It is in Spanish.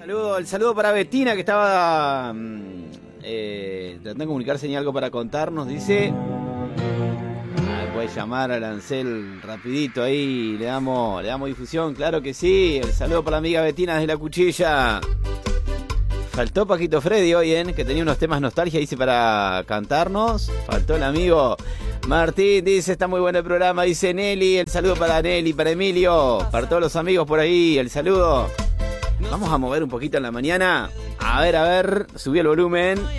El saludo para Betina, que estaba tratando de comunicarse, ni algo para contarnos, dice. Puede llamar a Arancel rapidito ahí, le damos difusión, claro que sí. El saludo para la amiga Betina desde La Cuchilla. Faltó Paquito Freddy hoy, que tenía unos temas nostalgia, dice, para cantarnos. Faltó el amigo Martín, dice, está muy bueno el programa, dice Nelly. El saludo para Nelly, para Emilio, para todos los amigos por ahí, el saludo. Vamos a mover un poquito en la mañana. A ver, subí el volumen.